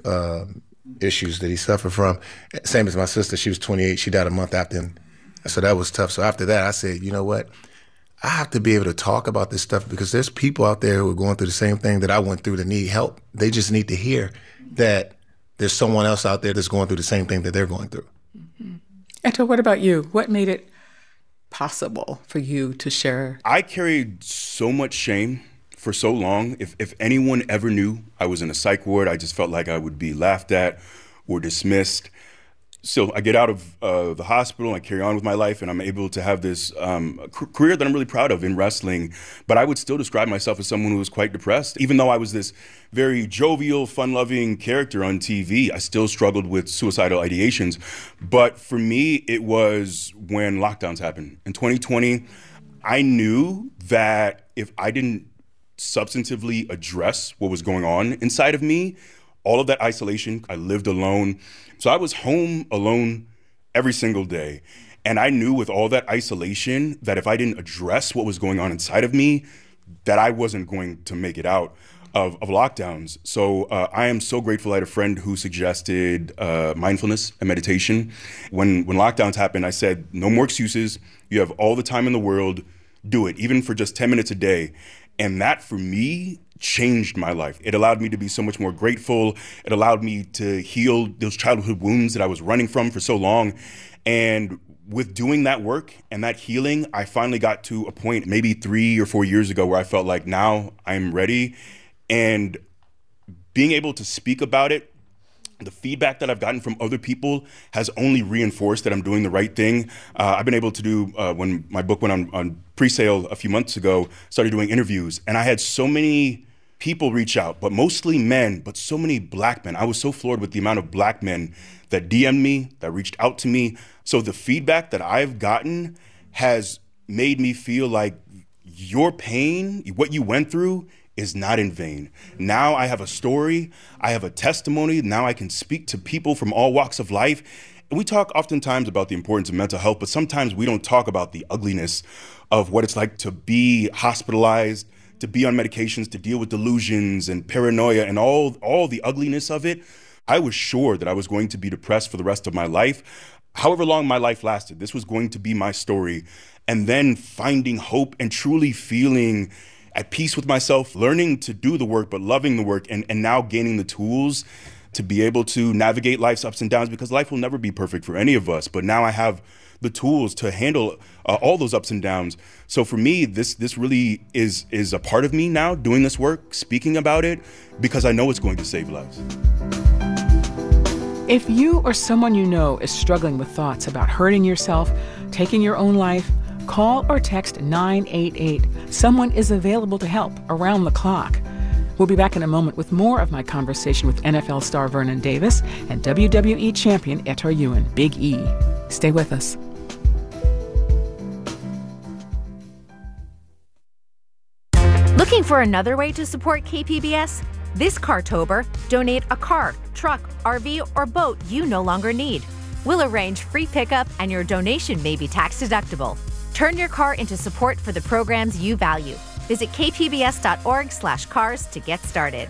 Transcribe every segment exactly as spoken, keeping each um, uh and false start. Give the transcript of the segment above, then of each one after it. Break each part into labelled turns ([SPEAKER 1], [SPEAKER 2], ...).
[SPEAKER 1] uh, issues that he suffered from. Same as my sister. She was twenty-eight. She died a month after him. So that was tough. So after that, I said, you know what? I have to be able to talk about this stuff because there's people out there who are going through the same thing that I went through that need help. They just need to hear that there's someone else out there that's going through the same thing that they're going through.
[SPEAKER 2] Mm-hmm. Eto, what about you? What made it possible for you to share?
[SPEAKER 3] I carried so much shame for so long. If if anyone ever knew I was in a psych ward, I just felt like I would be laughed at or dismissed. So I get out of uh, the hospital, I carry on with my life, and I'm able to have this um, career that I'm really proud of in wrestling. But I would still describe myself as someone who was quite depressed. Even though I was this very jovial, fun-loving character on T V, I still struggled with suicidal ideations. But for me, it was when lockdowns happened. In twenty twenty, I knew that if I didn't substantively address what was going on inside of me, all of that isolation, I lived alone. So I was home alone every single day. And I knew with all that isolation that if I didn't address what was going on inside of me, that I wasn't going to make it out of, of lockdowns. So uh, I am so grateful I had a friend who suggested uh, mindfulness and meditation. When, when lockdowns happened, I said, no more excuses. You have all the time in the world. Do it, even for just ten minutes a day. And that, for me, changed my life. It allowed me to be so much more grateful. It allowed me to heal those childhood wounds that I was running from for so long. And with doing that work and that healing, I finally got to a point maybe three or four years ago where I felt like now I'm ready. And being able to speak about it, the feedback that I've gotten from other people has only reinforced that I'm doing the right thing. Uh, I've been able to do, uh, when my book went on, on pre-sale a few months ago, started doing interviews. And I had so many people reach out, but mostly men, but so many black men. I was so floored with the amount of black men that D M'd me, that reached out to me. So the feedback that I've gotten has made me feel like your pain, what you went through, is not in vain. Now I have a story, I have a testimony, now I can speak to people from all walks of life. And we talk oftentimes about the importance of mental health, but sometimes we don't talk about the ugliness of what it's like to be hospitalized, to be on medications, to deal with delusions and paranoia and all, all the ugliness of it. I was sure that I was going to be depressed for the rest of my life. However long my life lasted, this was going to be my story. And then finding hope and truly feeling at peace with myself, learning to do the work, but loving the work, and, and now gaining the tools to be able to navigate life's ups and downs, because life will never be perfect for any of us. But now I have the tools to handle uh, all those ups and downs. So for me, this this really is is a part of me now, doing this work, speaking about it, because I know it's going to save lives.
[SPEAKER 2] If you or someone you know is struggling with thoughts about hurting yourself, taking your own life, call or text nine eight eight. Someone is available to help around the clock. We'll be back in a moment with more of my conversation with N F L star Vernon Davis and W W E champion Etter Ewan, Big E. Stay with us.
[SPEAKER 4] Looking for another way to support K P B S? This Cartober, donate a car, truck, R V, or boat you no longer need. We'll arrange free pickup and your donation may be tax deductible. Turn your car into support for the programs you value. Visit kpbs.org slash cars to get started.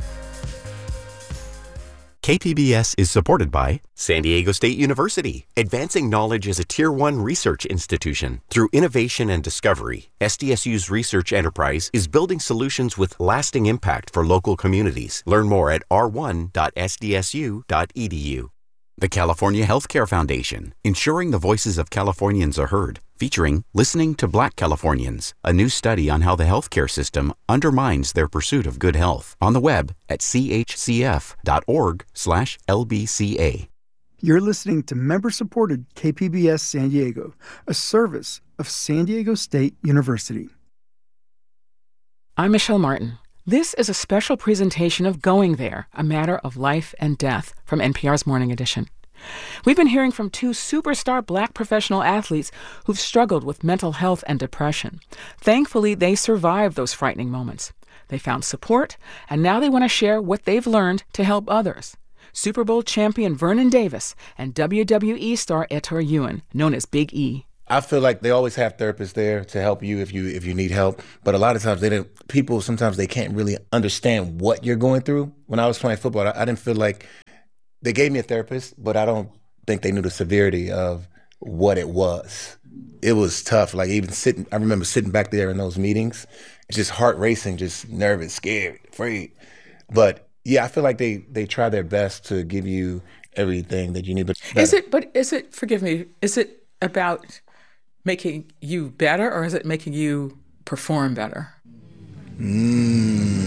[SPEAKER 5] K P B S is supported by San Diego State University, advancing knowledge as a Tier one research institution. Through innovation and discovery, S D S U's research enterprise is building solutions with lasting impact for local communities. Learn more at r one dot s d s u dot e d u. The California Healthcare Foundation, ensuring the voices of Californians are heard, featuring Listening to Black Californians, a new study on how the healthcare system undermines their pursuit of good health. On the web at c h c f dot org slash l b c a.
[SPEAKER 6] You're listening to member-supported K P B S San Diego, a service of San Diego State University.
[SPEAKER 2] I'm Michelle Martin. This is a special presentation of Going There, a Matter of Life and Death from N P R's Morning Edition. We've been hearing from two superstar Black professional athletes who've struggled with mental health and depression. Thankfully, they survived those frightening moments. They found support, and now they want to share what they've learned to help others. Super Bowl champion Vernon Davis and W W E star Etter Ewan, known as Big E.
[SPEAKER 1] I feel like they always have therapists there to help you if you if you need help. But a lot of times they don't, people sometimes they can't really understand what you're going through. When I was playing football, I, I didn't feel like they gave me a therapist, but I don't think they knew the severity of what it was. It was tough. Like even sitting, I remember sitting back there in those meetings, just heart racing, just nervous, scared, afraid. But yeah, I feel like they they try their best to give you everything that you need. But
[SPEAKER 2] is it? But is it? Forgive me. Is it about making you better, or is it making you perform better?
[SPEAKER 1] Mm.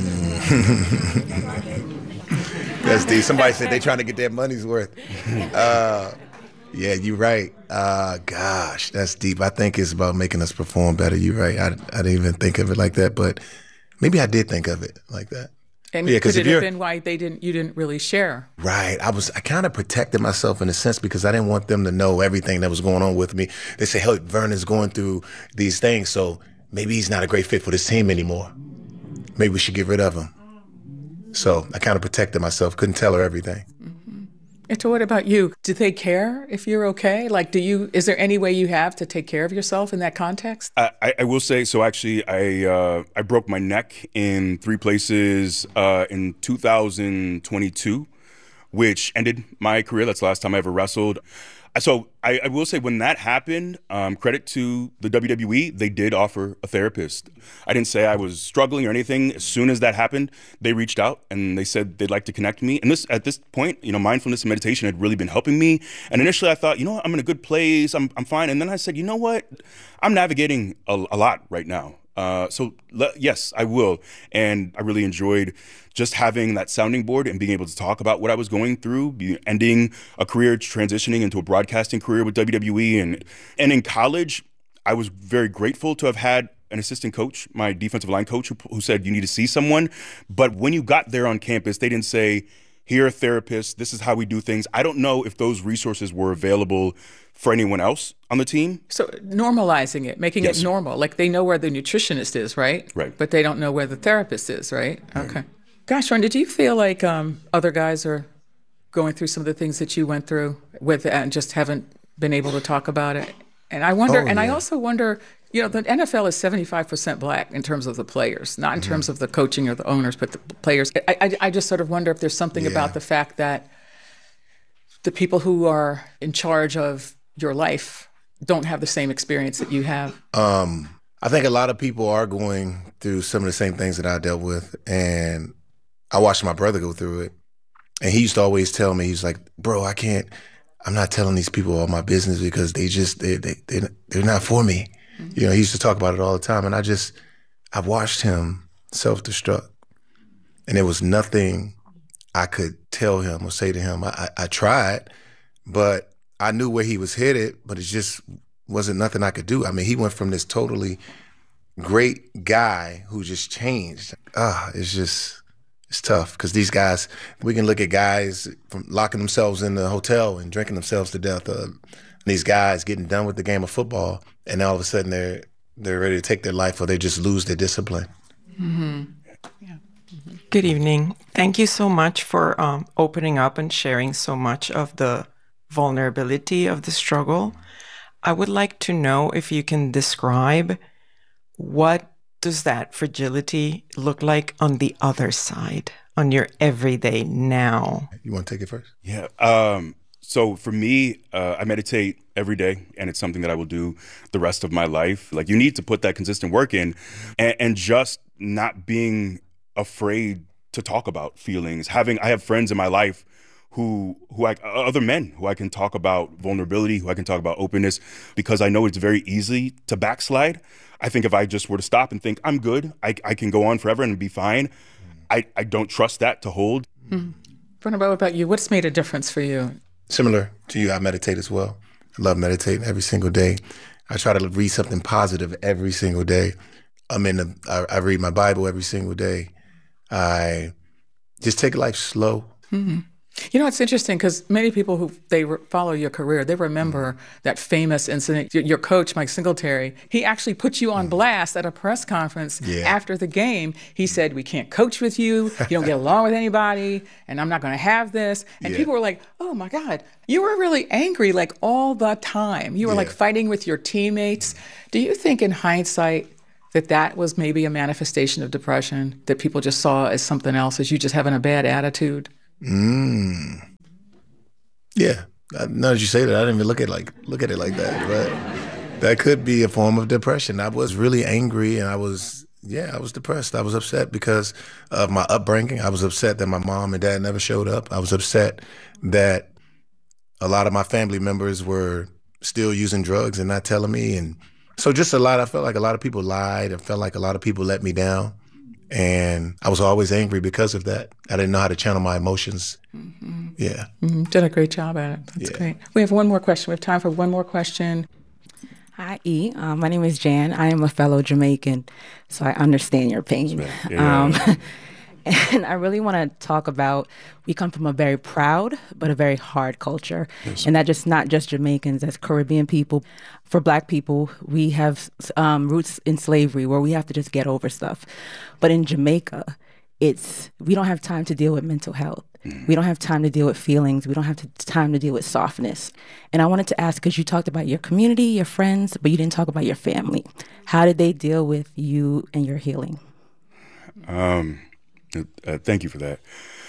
[SPEAKER 1] That's deep. Somebody said they trying to get their money's worth. Uh, yeah, you're right. Uh, gosh, that's deep. I think it's about making us perform better. You're right. I, I didn't even think of it like that, but maybe I did think of it like that.
[SPEAKER 2] And
[SPEAKER 1] yeah,
[SPEAKER 2] could it have been why they didn't? You didn't really share?
[SPEAKER 1] Right. I was. I kind of protected myself in a sense because I didn't want them to know everything that was going on with me. They say, "Hey, Vernon's going through these things, so maybe he's not a great fit for this team anymore. Maybe we should get rid of him." So I kind of protected myself. Couldn't tell her everything.
[SPEAKER 2] Mm-hmm. And so, what about you? Do they care if you're okay? Like, do you? Is there any way you have to take care of yourself in that context?
[SPEAKER 3] I, I will say so. Actually, I uh, I broke my neck in three places uh, in two thousand twenty-two, which ended my career. That's the last time I ever wrestled. So I, I will say when that happened, um, credit to the W W E, they did offer a therapist. I didn't say I was struggling or anything. As soon as that happened, they reached out and they said they'd like to connect me. And this, at this point, you know, mindfulness and meditation had really been helping me. And initially I thought, you know what, I'm in a good place, I'm, I'm fine. And then I said, you know what, I'm navigating a, a lot right now. Uh, so le- yes, I will. And I really enjoyed just having that sounding board and being able to talk about what I was going through, be, ending a career, transitioning into a broadcasting career with W W E. And, and in college, I was very grateful to have had an assistant coach, my defensive line coach, who, who said, you need to see someone. But when you got there on campus, they didn't say, here are therapists, this is how we do things. I don't know if those resources were available for anyone else on the team.
[SPEAKER 2] So normalizing it, making yes. it normal. Like they know where the nutritionist is, right?
[SPEAKER 3] Right.
[SPEAKER 2] But they don't know where the therapist is, right? right. Okay. Gosh, Ron, did you feel like um, other guys are going through some of the things that you went through with and just haven't been able to talk about it? And I wonder, oh, and yeah. I also wonder, you know, the N F L is seventy-five percent black in terms of the players, not in mm-hmm. terms of the coaching or the owners, but the players. I, I, I just sort of wonder if there's something yeah. about the fact that the people who are in charge of your life don't have the same experience that you have.
[SPEAKER 1] Um, I think a lot of people are going through some of the same things that I dealt with. And I watched my brother go through it. And he used to always tell me, he's like, bro, I can't, I'm not telling these people all my business because they just, they, they, they, they're not for me. Mm-hmm. You know, he used to talk about it all the time. And I just, I watched him self-destruct. And there was nothing I could tell him or say to him. I, I, I tried, but I knew where he was headed, but it just wasn't nothing I could do. I mean, he went from this totally great guy who just changed. Ah, it's just, it's tough because these guys, we can look at guys from locking themselves in the hotel and drinking themselves to death. Uh, these guys getting done with the game of football, and all of a sudden they're they're ready to take their life or they just lose their discipline.
[SPEAKER 2] Mm-hmm. Yeah.
[SPEAKER 7] Mm-hmm. Good evening. Thank you so much for um, opening up and sharing so much of the vulnerability of the struggle. I would like to know if you can describe what does that fragility look like on the other side, on your everyday now?
[SPEAKER 1] You want to take it first?
[SPEAKER 3] Yeah. Um, so for me, uh, I meditate every day, and it's something that I will do the rest of my life. Like, you need to put that consistent work in, and, and just not being afraid to talk about feelings. Having, I have friends in my life who, who I, other men who I can talk about vulnerability, who I can talk about openness, because I know it's very easy to backslide. I think if I just were to stop and think, I'm good, I, I can go on forever and be fine, I, I don't trust that to hold.
[SPEAKER 2] Mm-hmm. Brenda, what about you? What's made a difference for you?
[SPEAKER 1] Similar to you, I meditate as well. I love meditating every single day. I try to read something positive every single day. I'm in the, I, I read my Bible every single day. I just take life slow.
[SPEAKER 2] Mm-hmm. You know, it's interesting because many people who they re- follow your career, they remember mm. that famous incident. Your, your coach, Mike Singletary, he actually put you on mm. blast at a press conference yeah. after the game. He said, we can't coach with you. You don't get along with anybody, and I'm not going to have this. And yeah. people were like, oh, my God, you were really angry like all the time. You were yeah. like fighting with your teammates. Do you think in hindsight that that was maybe a manifestation of depression that people just saw as something else, as you just having a bad attitude?
[SPEAKER 1] Mm. Yeah. Now that you say that, I didn't even look at like look at it like that. But that could be a form of depression. I was really angry, and I was yeah, I was depressed. I was upset because of my upbringing. I was upset that my mom and dad never showed up. I was upset that a lot of my family members were still using drugs and not telling me. And so just a lot, I felt like a lot of people lied. I felt like a lot of people let me down. And I was always angry because of that. I didn't know how to channel my emotions.
[SPEAKER 2] Mm-hmm.
[SPEAKER 1] Yeah.
[SPEAKER 2] Mm-hmm. Did a great job at it. That's
[SPEAKER 1] yeah.
[SPEAKER 2] great. We have one more question. We have time for one more question.
[SPEAKER 8] Hi, E. Uh, my name is Jan. I am a fellow Jamaican, so I understand your pain.
[SPEAKER 3] Yeah.
[SPEAKER 8] Um, and I really want to talk about, we come from a very proud, but a very hard culture. Yes. And that just not just Jamaicans, as Caribbean people. For Black people, we have um, roots in slavery where we have to just get over stuff. But in Jamaica, it's we don't have time to deal with mental health. We don't have time to deal with feelings. We don't have to, time to deal with softness. And I wanted to ask, because you talked about your community, your friends, but you didn't talk about your family. How did they deal with you and your healing?
[SPEAKER 3] Um, uh, thank you for that.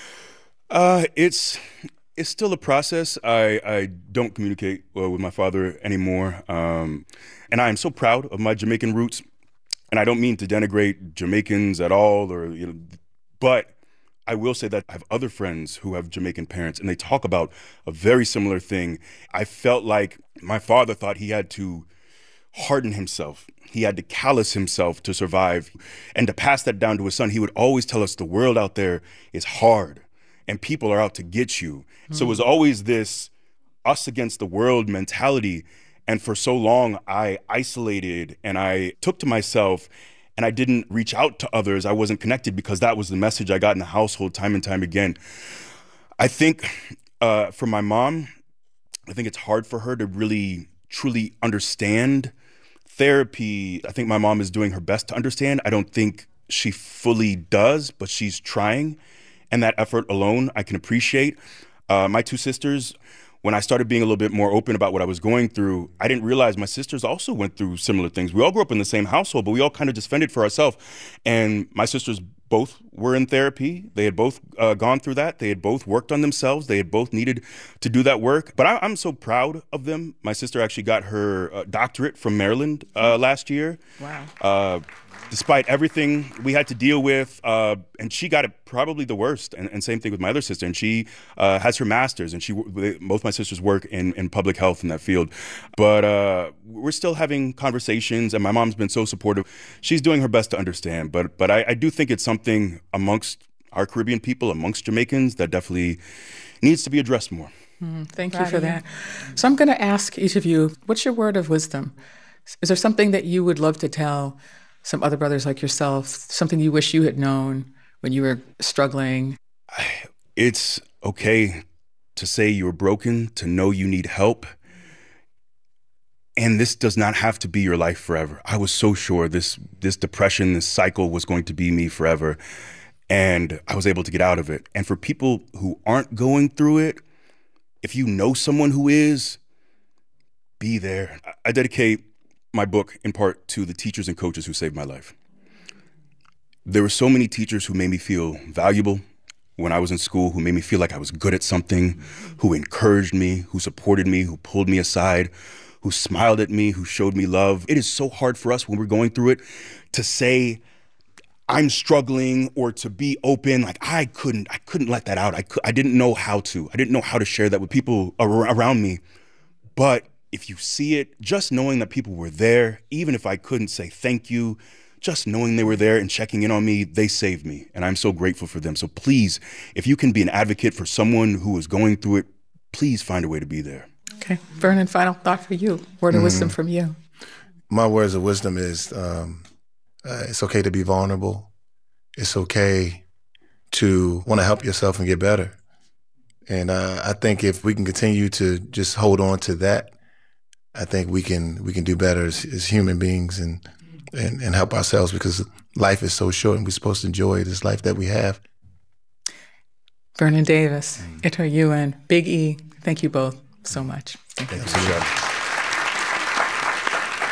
[SPEAKER 3] Uh, it's it's still a process. I, I don't communicate well with my father anymore. Um, and I am so proud of my Jamaican roots. And I don't mean to denigrate Jamaicans at all, or you know, but I will say that I have other friends who have Jamaican parents, and they talk about a very similar thing. I felt like my father thought he had to harden himself. He had to callous himself to survive. And to pass that down to his son, he would always tell us the world out there is hard and people are out to get you. Mm. So it was always this us against the world mentality. And for so long, I isolated and I took to myself, and I didn't reach out to others. I wasn't connected because that was the message I got in the household time and time again. I think uh, for my mom, I think it's hard for her to really, truly understand therapy. I think my mom is doing her best to understand. I don't think she fully does, but she's trying. And that effort alone, I can appreciate. Uh, my two sisters, when I started being a little bit more open about what I was going through, I didn't realize my sisters also went through similar things. We all grew up in the same household, but we all kind of just fended for ourselves. And my sisters both were in therapy. They had both uh, gone through that. They had both worked on themselves. They had both needed to do that work. But I, I'm so proud of them. My sister actually got her uh, doctorate from Maryland uh, last year.
[SPEAKER 2] Wow. Uh,
[SPEAKER 3] despite everything we had to deal with, uh, and she got it probably the worst. And, and same thing with my other sister. And she uh, has her master's, and she both my sisters work in, in public health in that field. But uh, we're still having conversations, and my mom's been so supportive. She's doing her best to understand. But but I, I do think it's something amongst our Caribbean people, amongst Jamaicans, that definitely needs to be addressed more.
[SPEAKER 2] Mm, thank you for that. So I'm going to ask each of you, what's your word of wisdom? Is there something that you would love to tell some other brothers like yourself, something you wish you had known when you were struggling?
[SPEAKER 3] It's okay to say you're broken, to know you need help. And this does not have to be your life forever. I was so sure this this depression, this cycle was going to be me forever. And I was able to get out of it. And for people who aren't going through it, if you know someone who is, be there. I dedicate my book in part to the teachers and coaches who saved my life. There were so many teachers who made me feel valuable when I was in school, who made me feel like I was good at something, who encouraged me, who supported me, who pulled me aside, who smiled at me, who showed me love. It is so hard for us when we're going through it to say, I'm struggling, or to be open. Like I couldn't, I couldn't let that out. I, could, I didn't know how to. I didn't know how to share that with people ar- around me. But if you see it, just knowing that people were there, even if I couldn't say thank you, just knowing they were there and checking in on me, they saved me. And I'm so grateful for them. So please, if you can be an advocate for someone who is going through it, please find a way to be there.
[SPEAKER 2] Okay. Vernon, final thought for you. Word of mm. wisdom from you.
[SPEAKER 1] My words of wisdom is um, uh, it's okay to be vulnerable. It's okay to want to help yourself and get better. And uh, I think if we can continue to just hold on to that, I think we can we can do better as, as human beings and, and and help ourselves, because life is so short and we're supposed to enjoy this life that we have.
[SPEAKER 2] Vernon Davis, Ito Ewan, Big E, thank you both so much.
[SPEAKER 1] Thank you. Thank you.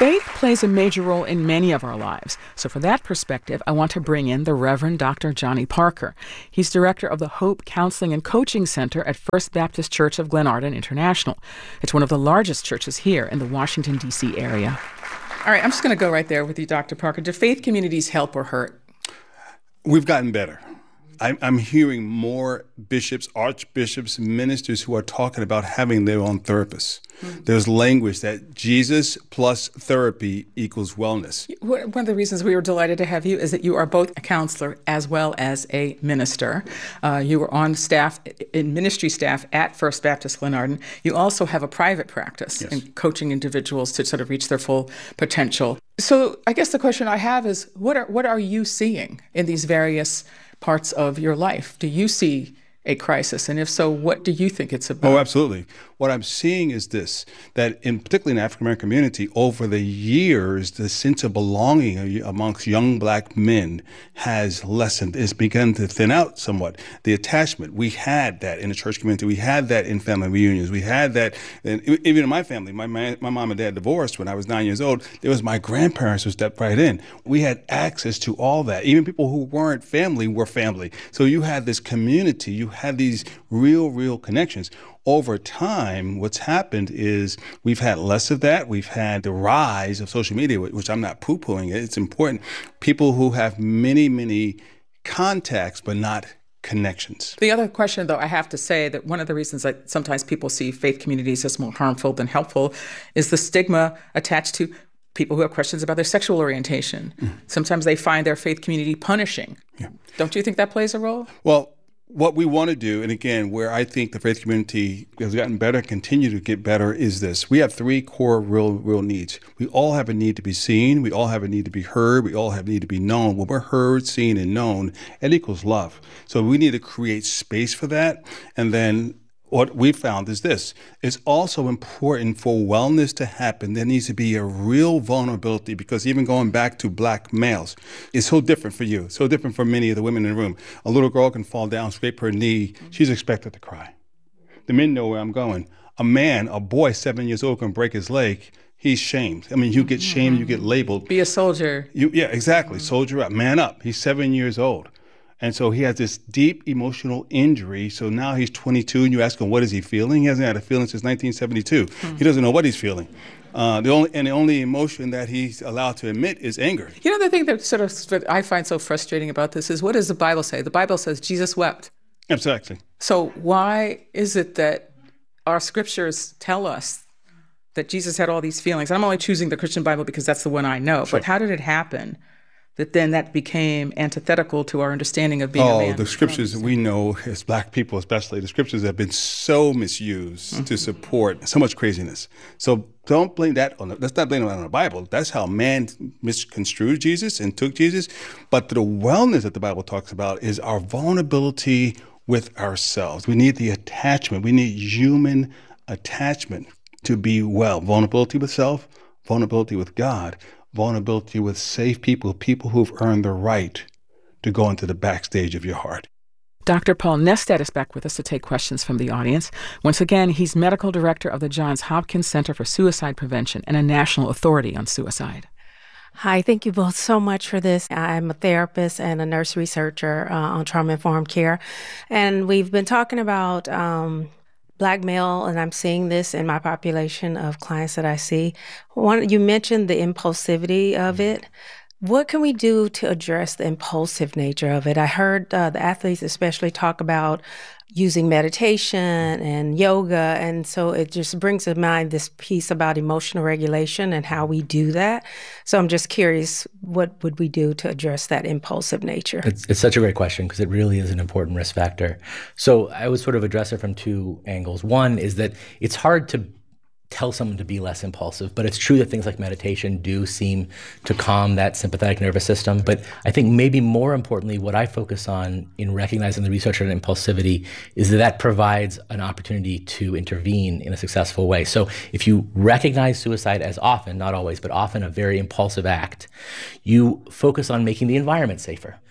[SPEAKER 2] Faith plays a major role in many of our lives. So for that perspective, I want to bring in the Reverend Doctor Johnny Parker. He's director of the Hope Counseling and Coaching Center at First Baptist Church of Glenarden International. It's one of the largest churches here in the Washington, D C area. All right, I'm just going to go right there with you, Doctor Parker. Do faith communities help or hurt?
[SPEAKER 9] We've gotten better. I'm hearing more bishops, archbishops, ministers who are talking about having their own therapists. Mm-hmm. There's language that Jesus plus therapy equals wellness.
[SPEAKER 2] One of the reasons we were delighted to have you is that you are both a counselor as well as a minister. Uh, you were on staff, in ministry staff at First Baptist Glenarden. You also have a private practice yes. in coaching individuals to sort of reach their full potential. So I guess the question I have is, what are what are you seeing in these various parts of your life? Do you see a crisis? And if so, what do you think it's about?
[SPEAKER 9] Oh, absolutely. What I'm seeing is this, that in particularly in the African American community, over the years, the sense of belonging amongst young black men has lessened. It's begun to thin out somewhat. The attachment, we had that in the church community. We had that in family reunions. We had that, in, even in my family. My, my, my mom and dad divorced when I was nine years old. It was my grandparents who stepped right in. We had access to all that. Even people who weren't family were family. So you had this community. You had these real, real connections. Over time, what's happened is we've had less of that. We've had the rise of social media, which I'm not poo-pooing. It's important. People who have many, many contacts, but not connections.
[SPEAKER 2] The other question, though, I have to say that one of the reasons that sometimes people see faith communities as more harmful than helpful is the stigma attached to people who have questions about their sexual orientation. Mm. Sometimes they find their faith community punishing. Yeah. Don't you think that plays a role?
[SPEAKER 9] Well, what we want to do, and again, where I think the faith community has gotten better, continue to get better, is this. We have three core real, real needs. We all have a need to be seen. We all have a need to be heard. We all have a need to be known. When we're heard, seen, and known, it equals love. So we need to create space for that. And then what we found is this. It's also important for wellness to happen. There needs to be a real vulnerability, because even going back to black males, it's so different for you, so different for many of the women in the room. A little girl can fall down, scrape her knee. She's expected to cry. The men know where I'm going. A man, a boy seven years old can break his leg. He's shamed. I mean, you get shamed, you get labeled.
[SPEAKER 2] Be a soldier.
[SPEAKER 9] You, yeah, exactly. Mm-hmm. Soldier up, man up. He's seven years old. And so he has this deep emotional injury. So now he's twenty-two, and you ask him, what is he feeling? He hasn't had a feeling since nineteen seventy-two. Hmm. He doesn't know what he's feeling. Uh, the only and the only emotion that he's allowed to admit is anger.
[SPEAKER 2] You know, the thing that sort of that I find so frustrating about this is, what does the Bible say? The Bible says Jesus wept.
[SPEAKER 9] Exactly.
[SPEAKER 2] So why is it that our scriptures tell us that Jesus had all these feelings? I'm only choosing the Christian Bible because that's the one I know. Sure. But how did it happen that then that became antithetical to our understanding of being
[SPEAKER 9] oh,
[SPEAKER 2] a man?
[SPEAKER 9] Oh, the scriptures we know as black people especially, the scriptures have been so misused mm-hmm. to support so much craziness. So don't blame that on the, let's not blame it on the Bible. That's how man misconstrued Jesus and took Jesus. But the wellness that the Bible talks about is our vulnerability with ourselves. We need the attachment. We need human attachment to be well. Vulnerability with self, vulnerability with God, vulnerability with safe people, people who've earned the right to go into the backstage of your heart.
[SPEAKER 2] Doctor Paul Nestedt is back with us to take questions from the audience. Once again, he's medical director of the Johns Hopkins Center for Suicide Prevention and a national authority on suicide.
[SPEAKER 10] Hi, thank you both so much for this. I'm a therapist and a nurse researcher uh, on trauma-informed care. And we've been talking about um, Black male, and I'm seeing this in my population of clients that I see. One, you mentioned the impulsivity of it. What can we do to address the impulsive nature of it? I heard uh, the athletes especially talk about using meditation and yoga, and so it just brings to mind this piece about emotional regulation and how we do that. So I'm just curious, what would we do to address that impulsive nature?
[SPEAKER 11] It's, it's such a great question, because it really is an important risk factor. So I would sort of address it from two angles. One is that it's hard to tell someone to be less impulsive, but it's true that things like meditation do seem to calm that sympathetic nervous system. But I think maybe more importantly, what I focus on in recognizing the research on impulsivity is that that provides an opportunity to intervene in a successful way. So if you recognize suicide as often, not always, but often a very impulsive act, you focus on making the environment safer.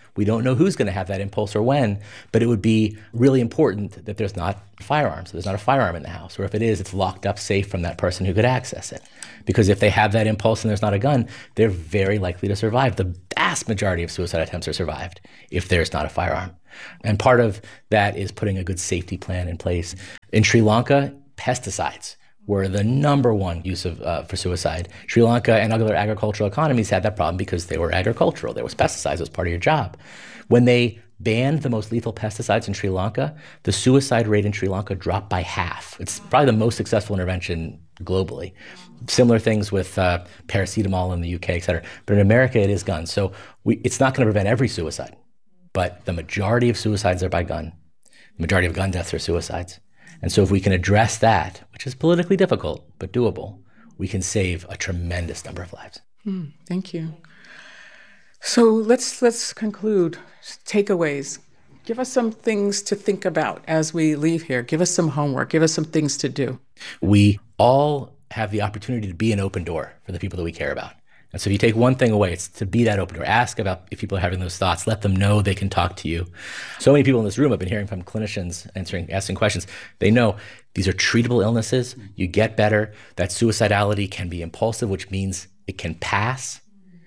[SPEAKER 11] We don't know who's going to have that impulse or when, but it would be really important that there's not firearms, so there's not a firearm in the house, or if it is, it's locked up safe from that person who could access it. Because if they have that impulse and there's not a gun, they're very likely to survive. The vast majority of suicide attempts are survived if there's not a firearm. And part of that is putting a good safety plan in place. In Sri Lanka, pesticides were the number one use of uh, for suicide. Sri Lanka and other agricultural economies had that problem because they were agricultural. There was pesticides, it was part of your job. When they banned the most lethal pesticides in Sri Lanka, the suicide rate in Sri Lanka dropped by half. It's probably the most successful intervention globally. Similar things with uh, paracetamol in the U K, et cetera. But in America, it is guns. So we, it's not going to prevent every suicide, but the majority of suicides are by gun. The majority of gun deaths are suicides. And so if we can address that, which is politically difficult, but doable, we can save a tremendous number of lives.
[SPEAKER 2] Hmm, thank you. So let's let's conclude. Takeaways. Give us some things to think about as we leave here. Give us some homework. Give us some things to do.
[SPEAKER 11] We all have the opportunity to be an open door for the people that we care about. And so if you take one thing away, it's to be that open door. Ask about if people are having those thoughts. Let them know they can talk to you. So many people in this room have been hearing from clinicians answering, asking questions. They know these are treatable illnesses. You get better. That suicidality can be impulsive, which means it can pass.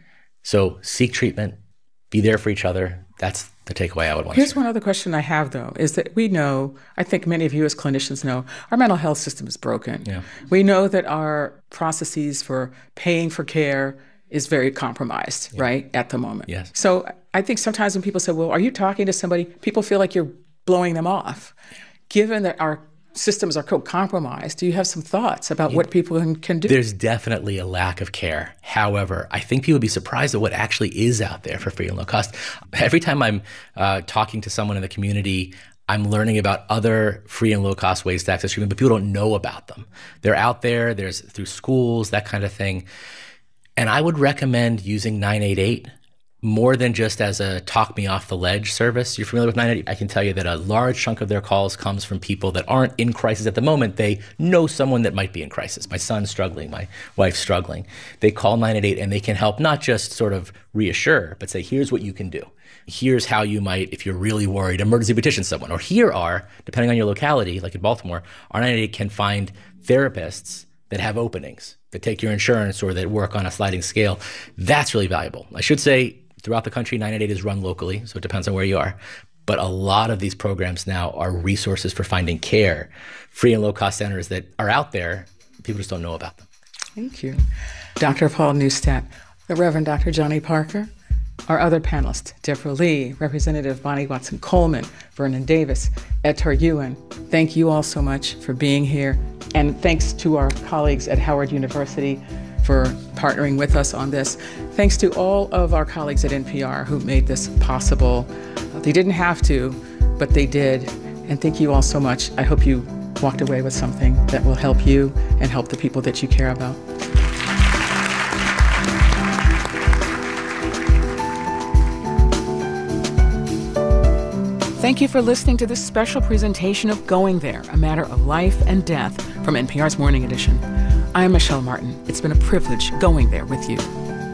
[SPEAKER 11] So seek treatment. Be there for each other. That's the takeaway I would want to
[SPEAKER 2] Here's one other question I have, though, is that we know, I think many of you as clinicians know, our mental health system is broken.
[SPEAKER 11] Yeah.
[SPEAKER 2] We know that our processes for paying for care is very compromised, yeah. right, at the moment.
[SPEAKER 11] Yes.
[SPEAKER 2] So I think sometimes when people say, well, are you talking to somebody, people feel like you're blowing them off. Given that our systems are compromised, do you have some thoughts about yeah. what people can, can do?
[SPEAKER 11] There's definitely a lack of care. However, I think people would be surprised at what actually is out there for free and low cost. Every time I'm uh, talking to someone in the community, I'm learning about other free and low cost ways to access treatment, but people don't know about them. They're out there, there's through schools, that kind of thing. And I would recommend using nine eight eight more than just as a talk me off the ledge service. You're familiar with nine eight eight? I can tell you that a large chunk of their calls comes from people that aren't in crisis at the moment. They know someone that might be in crisis. My son's struggling, my wife's struggling. They call nine eight eight and they can help not just sort of reassure, but say, here's what you can do. Here's how you might, if you're really worried, emergency petition someone. Or here are, depending on your locality, like in Baltimore, our nine eight eight can find therapists that have openings, that take your insurance or that work on a sliding scale. That's really valuable. I should say, throughout the country, nine eight eight is run locally, so it depends on where you are. But a lot of these programs now are resources for finding care, free and low-cost centers that are out there. People just don't know about them.
[SPEAKER 2] Thank you. Doctor Paul Neustadt, the Reverend Doctor Johnny Parker, our other panelists, Deborah Lee, Representative Bonnie Watson-Coleman, Vernon Davis, Ettore Ewan. Thank you all so much for being here. And thanks to our colleagues at Howard University for partnering with us on this. Thanks to all of our colleagues at N P R who made this possible. They didn't have to, but they did. And thank you all so much. I hope you walked away with something that will help you and help the people that you care about. Thank you for listening to this special presentation of Going There, a matter of life and death from N P R's Morning Edition. I am Michelle Martin. It's been a privilege going there with you.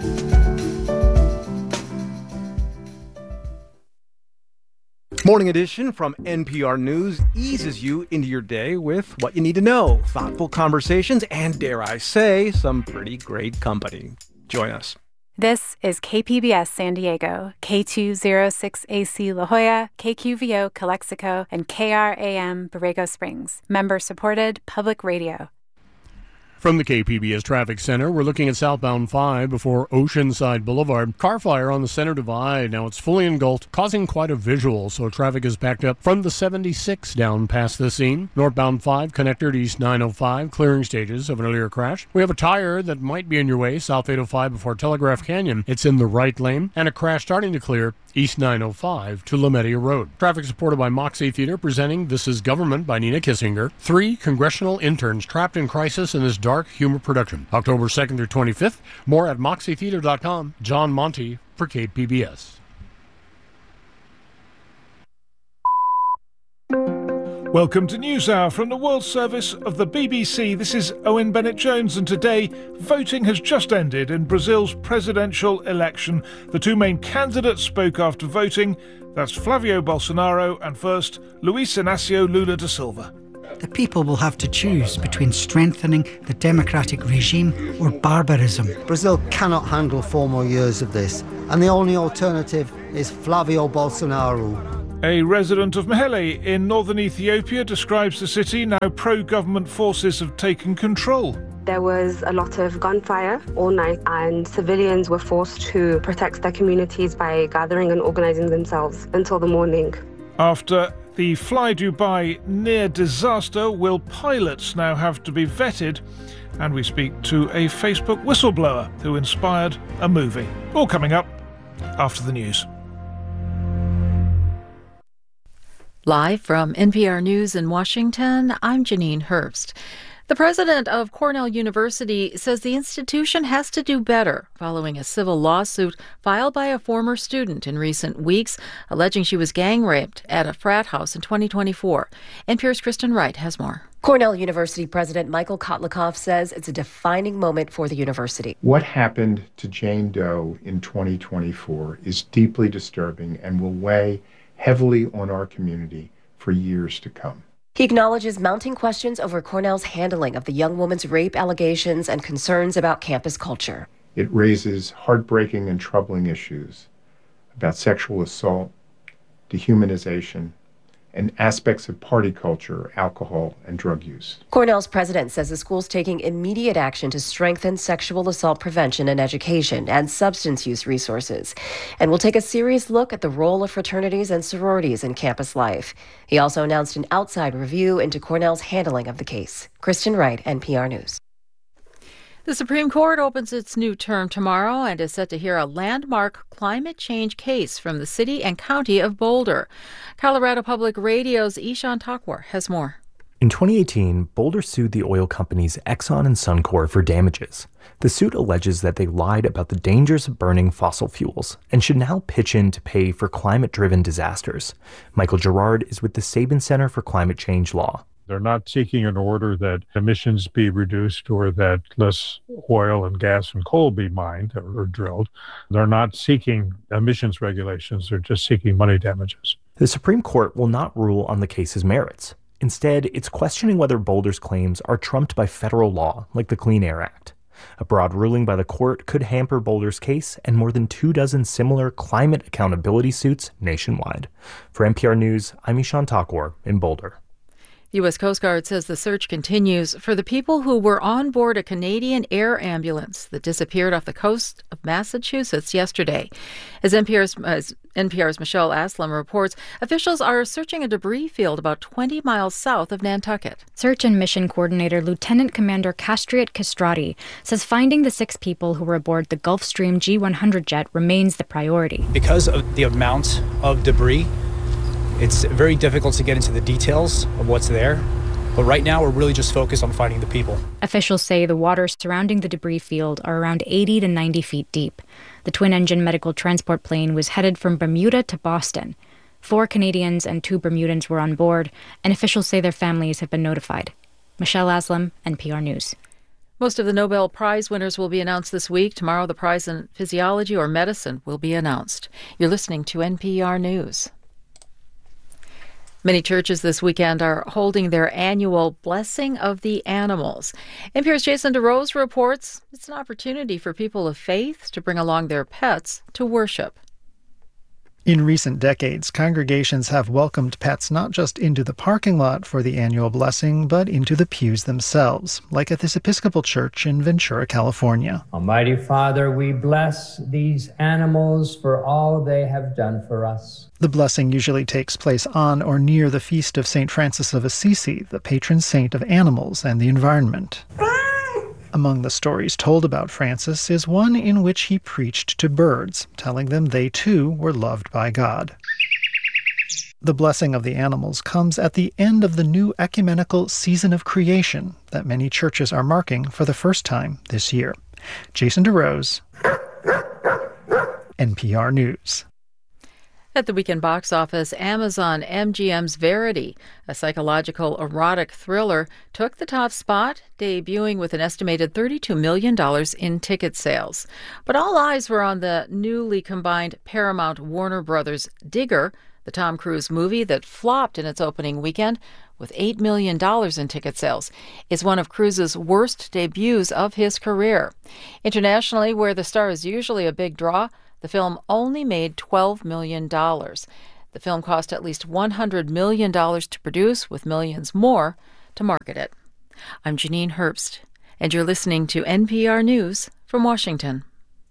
[SPEAKER 12] Morning Edition from N P R News eases you into your day with what you need to know, thoughtful conversations, and dare I say, some pretty great company. Join us.
[SPEAKER 13] This is K P B S San Diego, K two oh six A C La Jolla, K Q V O Calexico, and K R A M Borrego Springs. Member-supported public radio.
[SPEAKER 14] From the K P B S Traffic Center, we're looking at southbound five before Oceanside Boulevard. Car fire on the center divide. Now it's fully engulfed, causing quite a visual, so traffic is backed up from the seventy-six down past the scene. Northbound five, connector to East nine oh five, clearing stages of an earlier crash. We have a tire that might be in your way, South eight oh five before Telegraph Canyon. It's in the right lane, and a crash starting to clear East nine oh five to LaMedia Road. Traffic supported by Moxie Theater, presenting This Is Government by Nina Kissinger. Three congressional interns trapped in crisis in this dark humor production. October second through twenty-fifth. More at moxie theater dot com. John Monty for K P B S.
[SPEAKER 15] Welcome to NewsHour from the World Service of the B B C. This is Owen Bennett-Jones, and today, voting has just ended in Brazil's presidential election. The two main candidates spoke after voting. That's Flavio Bolsonaro and first, Luiz Inácio Lula da Silva.
[SPEAKER 16] The people will have to choose between strengthening the democratic regime or barbarism.
[SPEAKER 17] Brazil cannot handle four more years of this, and the only alternative is Flavio Bolsonaro.
[SPEAKER 15] A resident of Mekelle in northern Ethiopia describes the city now pro-government forces have taken control.
[SPEAKER 18] There was a lot of gunfire all night, and civilians were forced to protect their communities by gathering and organising themselves until the morning.
[SPEAKER 15] After the Fly Dubai near disaster, will pilots now have to be vetted? And we speak to a Facebook whistleblower who inspired a movie. All coming up after the news.
[SPEAKER 19] Live from N P R News in Washington, I'm Janine Herbst. The president of Cornell University says the institution has to do better following a civil lawsuit filed by a former student in recent weeks, alleging she was gang raped at a frat house in twenty twenty-four. N P R's Kristen Wright has more.
[SPEAKER 20] Cornell University President Michael Kotlikoff says it's a defining moment for the university.
[SPEAKER 21] What happened to Jane Doe in twenty twenty-four is deeply disturbing and will weigh heavily on our community for years to come.
[SPEAKER 20] He acknowledges mounting questions over Cornell's handling of the young woman's rape allegations and concerns about campus culture.
[SPEAKER 21] It raises heartbreaking and troubling issues about sexual assault, dehumanization, and aspects of party culture, alcohol, and drug use.
[SPEAKER 20] Cornell's president says the school's taking immediate action to strengthen sexual assault prevention and education and substance use resources, and will take a serious look at the role of fraternities and sororities in campus life. He also announced an outside review into Cornell's handling of the case. Kristen Wright, N P R News.
[SPEAKER 19] The Supreme Court opens its new term tomorrow and is set to hear a landmark climate change case from the city and county of Boulder. Colorado Public Radio's Ishan Takwar has more.
[SPEAKER 22] In twenty eighteen, Boulder sued the oil companies Exxon and Suncor for damages. The suit alleges that they lied about the dangers of burning fossil fuels and should now pitch in to pay for climate-driven disasters. Michael Gerard is with the Sabin Center for Climate Change Law.
[SPEAKER 23] They're not seeking an order that emissions be reduced or that less oil and gas and coal be mined or, or drilled. They're not seeking emissions regulations. They're just seeking money damages.
[SPEAKER 22] The Supreme Court will not rule on the case's merits. Instead, it's questioning whether Boulder's claims are trumped by federal law, like the Clean Air Act. A broad ruling by the court could hamper Boulder's case and more than two dozen similar climate accountability suits nationwide. For N P R News, I'm Ishan Takwar in Boulder.
[SPEAKER 19] The U S Coast Guard says the search continues for the people who were on board a Canadian air ambulance that disappeared off the coast of Massachusetts yesterday. As N P R's, as N P R's Michelle Aslam reports, officials are searching a debris field about twenty miles south of Nantucket.
[SPEAKER 24] Search and Mission Coordinator Lieutenant Commander Castriot Castrati says finding the six people who were aboard the Gulfstream G one hundred jet remains the priority.
[SPEAKER 25] Because of the amount of debris, it's very difficult to get into the details of what's there, but right now we're really just focused on finding the people.
[SPEAKER 24] Officials say the waters surrounding the debris field are around eighty to ninety feet deep. The twin-engine medical transport plane was headed from Bermuda to Boston. Four Canadians and two Bermudans were on board, and officials say their families have been notified. Michelle Aslam, N P R News.
[SPEAKER 19] Most of the Nobel Prize winners will be announced this week. Tomorrow, the prize in physiology or medicine will be announced. You're listening to N P R News. Many churches this weekend are holding their annual Blessing of the Animals. N P R's Jason DeRose reports it's an opportunity for people of faith to bring along their pets to worship.
[SPEAKER 26] In recent decades, congregations have welcomed pets not just into the parking lot for the annual blessing, but into the pews themselves, like at this Episcopal church in Ventura, California.
[SPEAKER 27] Almighty Father, we bless these animals for all they have done for us.
[SPEAKER 26] The blessing usually takes place on or near the feast of Saint Francis of Assisi, the patron saint of animals and the environment. Among the stories told about Francis is one in which he preached to birds, telling them they too were loved by God. The blessing of the animals comes at the end of the new ecumenical season of creation that many churches are marking for the first time this year. Jason DeRose, N P R News.
[SPEAKER 19] At the weekend box office, Amazon M G M's Verity, a psychological erotic thriller, took the top spot, debuting with an estimated thirty-two million dollars in ticket sales. But all eyes were on the newly combined Paramount-Warner Brothers Digger, the Tom Cruise movie that flopped in its opening weekend with eight million dollars in ticket sales. It's one of Cruise's worst debuts of his career. Internationally, where the star is usually a big draw, the film only made twelve million dollars. The film cost at least one hundred million dollars to produce, with millions more to market it. I'm Janine Herbst, and you're listening to N P R News from Washington.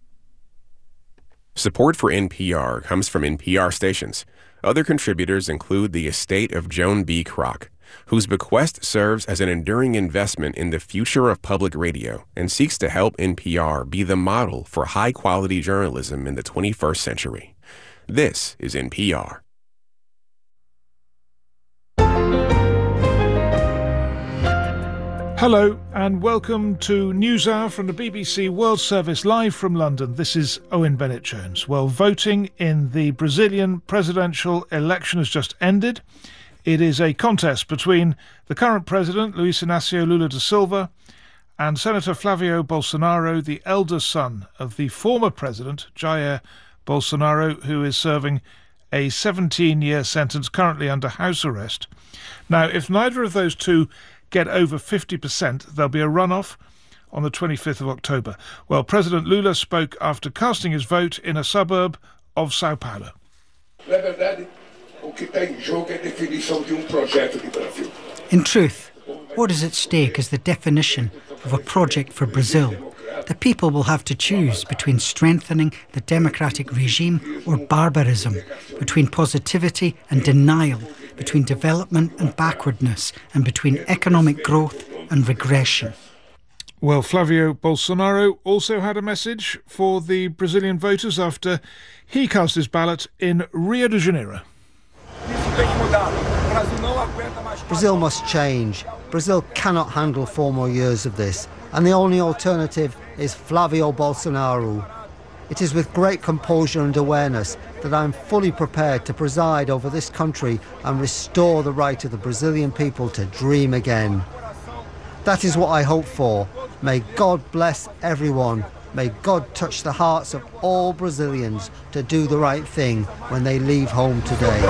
[SPEAKER 1] Support for N P R comes from N P R stations. Other contributors include the estate of Joan B. Kroc, whose bequest serves as an enduring investment in the future of public radio and seeks to help N P R be the model for high-quality journalism in the twenty-first century. This is N P R.
[SPEAKER 15] Hello and welcome to NewsHour from the B B C World Service live from London. This is Owen Bennett-Jones. Well, voting in the Brazilian presidential election has just ended. It is a contest between the current president, Luiz Inácio Lula da Silva, and Senator Flavio Bolsonaro, the eldest son of the former president, Jair Bolsonaro, who is serving a seventeen-year sentence currently under house arrest. Now, if neither of those two get over fifty percent, there'll be a runoff on the twenty-fifth of October. Well, President Lula spoke after casting his vote in a suburb of Sao Paulo.
[SPEAKER 16] In truth, what is at stake is the definition of a project for Brazil. The people will have to choose between strengthening the democratic regime or barbarism, between positivity and denial, between development and backwardness, and between economic growth and regression.
[SPEAKER 15] Well, Flavio Bolsonaro also had a message for the Brazilian voters after he cast his ballot in Rio de Janeiro.
[SPEAKER 17] Brazil must change. Brazil cannot handle four more years of this, and the only alternative is Flavio Bolsonaro. It is with great composure and awareness that I am fully prepared to preside over this country and restore the right of the Brazilian people to dream again. That is what I hope for. May God bless everyone. May God touch the hearts of all Brazilians to do the right thing when they leave home today.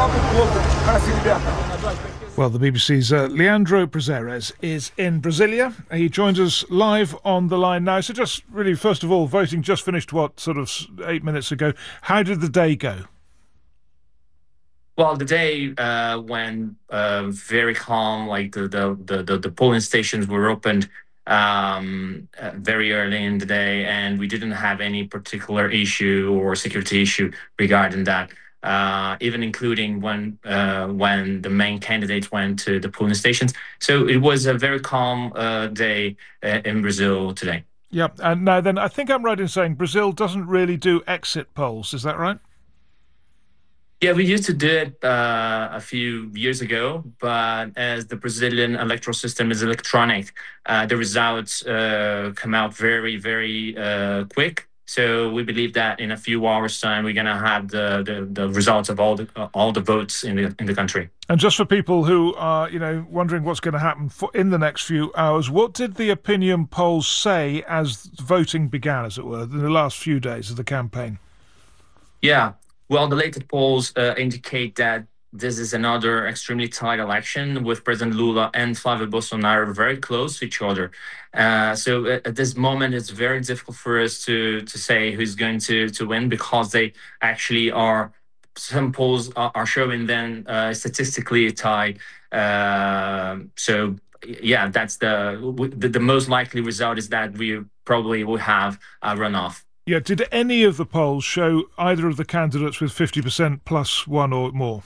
[SPEAKER 15] Well, the B B C's uh, Leandro Prazeres is in Brasilia. He joins us live on the line now. So just really, first of all, voting just finished, what, sort of eight minutes ago. How did the day go?
[SPEAKER 3] Well, the day uh, went uh, very calm. Like the, the, the, the polling stations were opened um, uh, very early in the day, and we didn't have any particular issue or security issue regarding that. Uh, even including when uh, when the main candidates went to the polling stations. So it was a very calm uh, day uh, in Brazil today.
[SPEAKER 15] Yeah, and now then, I think I'm right in saying Brazil doesn't really do exit polls. Is that right?
[SPEAKER 3] Yeah, we used to do it uh, a few years ago, but as the Brazilian electoral system is electronic, uh, the results uh, come out very, very uh, quick. So we believe that in a few hours' time, we're going to have the, the, the results of all the uh, all the votes in the in the country.
[SPEAKER 15] And just for people who are, you know, wondering what's going to happen for, in the next few hours, what did the opinion polls say as voting began, as it were, in the last few days of the campaign?
[SPEAKER 3] Yeah, well, the latest polls uh, indicate that this is another extremely tight election with President Lula and Flavio Bolsonaro very close to each other. Uh, so at, at this moment, it's very difficult for us to to say who's going to, to win, because they actually are, some polls are, are showing them uh, statistically tied. Uh, so yeah, that's the, the the most likely result is that we probably will have a runoff.
[SPEAKER 15] Yeah, did any of the polls show either of the candidates with fifty percent plus one or more?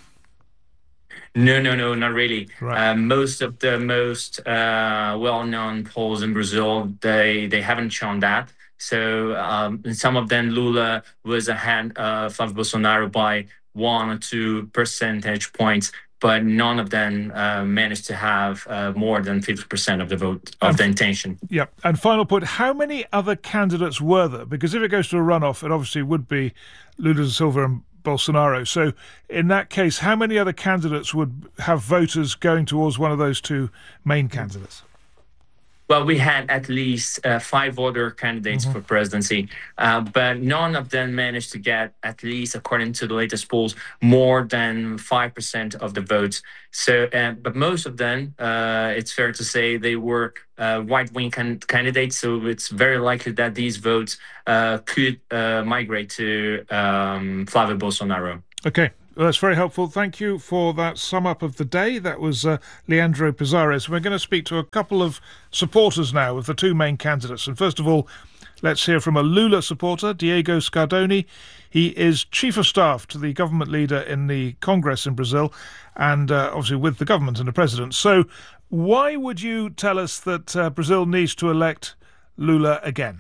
[SPEAKER 3] No, no, no, not really.
[SPEAKER 15] Right.
[SPEAKER 3] Uh, most of the most uh, well-known polls in Brazil, they they haven't shown that. So um, in some of them, Lula was ahead of Flavio Bolsonaro by one or two percentage points, but none of them uh, managed to have uh, more than fifty percent of the vote, of
[SPEAKER 15] and,
[SPEAKER 3] the intention.
[SPEAKER 15] Yeah. And final point, how many other candidates were there? Because if it goes to a runoff, it obviously would be Lula da Silva and Bolsonaro. So in that case, how many other candidates would have voters going towards one of those two main candidates?
[SPEAKER 3] Well, we had at least uh, five other candidates mm-hmm. for presidency, uh, but none of them managed to get, at least according to the latest polls, more than five percent of the votes. So, uh, but most of them, uh, it's fair to say, they were uh, right-wing can- candidates. So it's very likely that these votes uh, could uh, migrate to um, Flavio Bolsonaro.
[SPEAKER 15] Okay. Well, that's very helpful. Thank you for that sum up of the day. That was uh, Leandro Pizarres. We're going to speak to a couple of supporters now of the two main candidates. And first of all, let's hear from a Lula supporter, Diego Scardoni. He is chief of staff to the government leader in the Congress in Brazil and uh, obviously with the government and the president. So why would you tell us that uh, Brazil needs to elect Lula again?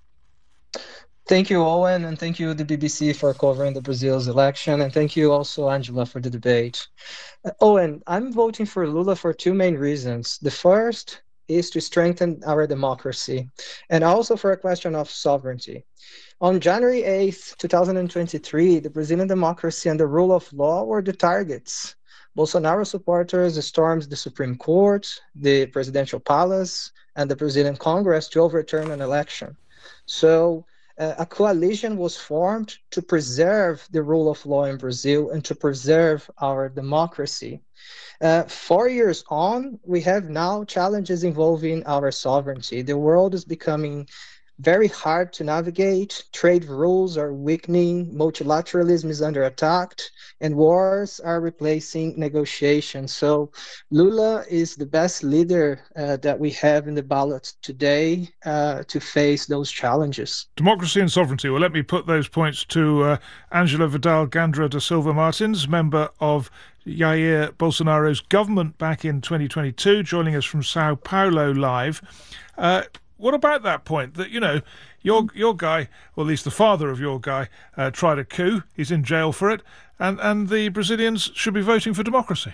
[SPEAKER 4] Thank you, Owen, and thank you, the B B C, for covering the Brazil's election, and thank you also, Angela, for the debate. Uh, Owen, I'm voting for Lula for two main reasons. The first is to strengthen our democracy, and also for a question of sovereignty. On January eighth, twenty twenty-three, the Brazilian democracy and the rule of law were the targets. Bolsonaro supporters stormed the Supreme Court, the presidential palace, and the Brazilian Congress to overturn an election. So, Uh, a coalition was formed to preserve the rule of law in Brazil and to preserve our democracy. Uh, four years on, we have now challenges involving our sovereignty. The world is becoming very hard to navigate. Trade rules are weakening, multilateralism is under attack, and wars are replacing negotiations. So Lula is the best leader uh, that we have in the ballot today uh, to face those challenges.
[SPEAKER 15] Democracy and sovereignty. Well, let me put those points to uh, Angela Vidal Gandra da Silva Martins, member of Jair Bolsonaro's government back in twenty twenty-two, joining us from Sao Paulo live. Uh, What about that point that, you know, your your guy, or at least the father of your guy, uh, tried a coup, he's in jail for it, and, and the Brazilians should be voting for democracy?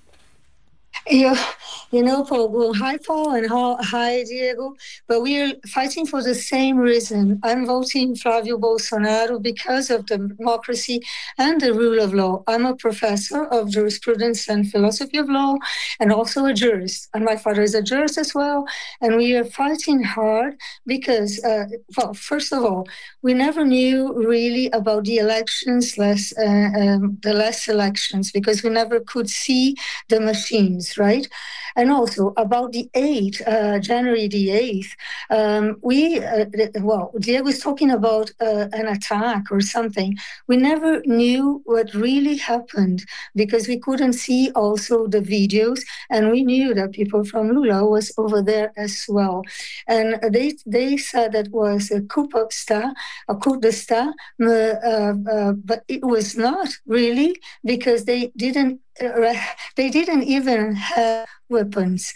[SPEAKER 5] You, you know, Paul, well, hi, Paul, and hi, Diego. But we are fighting for the same reason. I'm voting Flavio Bolsonaro because of the democracy and the rule of law. I'm a professor of jurisprudence and philosophy of law, and also a jurist. And my father is a jurist as well. And we are fighting hard because, uh, well, first of all, we never knew really about the elections, less uh, um, the last elections, because we never could see the machines. Right, and also about the eighth, uh, January the eighth, um, we uh, well, Diego was talking about uh, an attack or something. We never knew what really happened because we couldn't see also the videos, and we knew that people from Lula was over there as well, and they they said that was a coup d'etat, a coup d'etat, uh, uh, but it was not really because they didn't. Uh, they didn't even have weapons.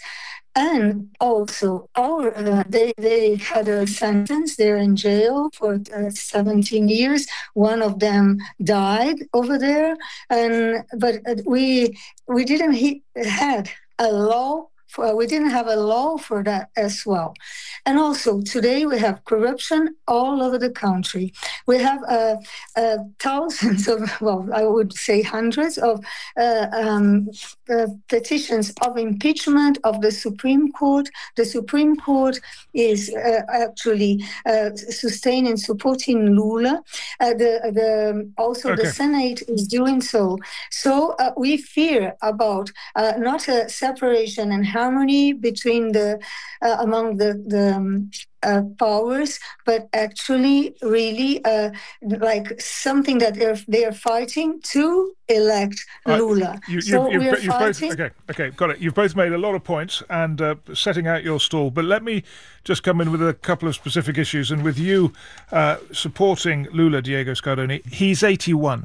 [SPEAKER 5] And also, our uh, they, they had a sentence. They're in jail for uh, seventeen years. One of them died over there. and But uh, we we didn't he- had a law. For, we didn't have a law for that as well. And also, today we have corruption all over the country. We have uh, uh, thousands of, well, I would say hundreds of uh, um, uh, petitions of impeachment of the Supreme Court. The Supreme Court is uh, actually uh, sustaining, supporting Lula. Uh, the, the, also, okay. The Senate is doing so. So uh, we fear about uh, not a separation and harmony between the uh, among the the um, uh, powers, but actually really uh, like something that they're they're fighting to elect Lula. Uh,
[SPEAKER 15] you, you,
[SPEAKER 5] so
[SPEAKER 15] you've,
[SPEAKER 5] we're
[SPEAKER 15] you've
[SPEAKER 5] fighting.
[SPEAKER 15] Both, okay, okay, got it. You've both made a lot of points and uh, setting out your stall. But let me just come in with a couple of specific issues. And with you uh, supporting Lula, Diego Scardoni, he's eighty-one.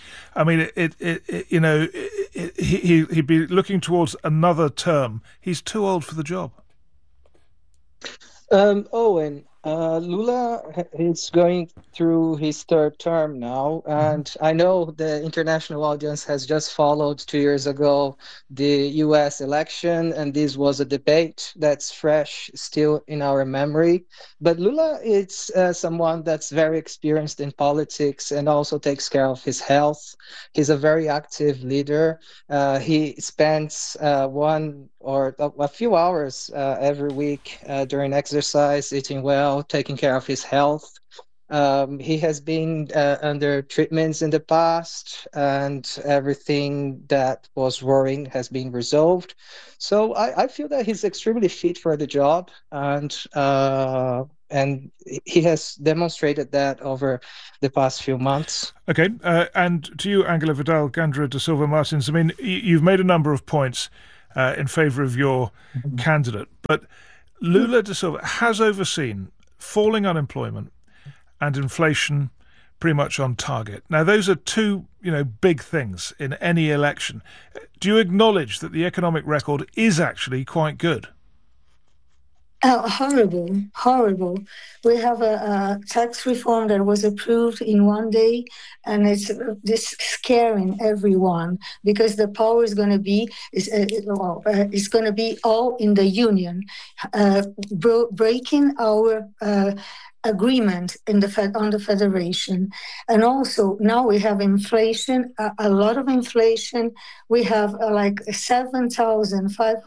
[SPEAKER 15] I mean, it, it, it, you know, it, it, he, he'd be looking towards another term. He's too old for the job.
[SPEAKER 4] Um, oh, and Uh, Lula is going through his third term now, and I know the international audience has just followed two years ago the U S election, and this was a debate that's fresh still in our memory. But Lula is uh, someone that's very experienced in politics and also takes care of his health. He's a very active leader. Uh, he spends uh, one or a few hours uh, every week uh, during exercise, eating well, taking care of his health. Um, he has been uh, under treatments in the past, and everything that was worrying has been resolved. So I, I feel that he's extremely fit for the job, and uh, and he has demonstrated that over the past few months.
[SPEAKER 15] Okay, uh, and to you, Angela Vidal Gandra da Silva Martins, I mean, you've made a number of points Uh, in favour of your candidate. But Lula da Silva has overseen falling unemployment and inflation pretty much on target. Now, those are two, you know, big things in any election. Do you acknowledge that the economic record is actually quite good?
[SPEAKER 5] Oh, horrible, horrible. We have a, a tax reform that was approved in one day, and it's this scaring everyone because the power is going to be is uh, well, uh, it's going to be all in the union, uh, bro- breaking our uh, agreement in the fed, on the federation. And also now we have inflation, a, a lot of inflation. We have uh, like seven thousand five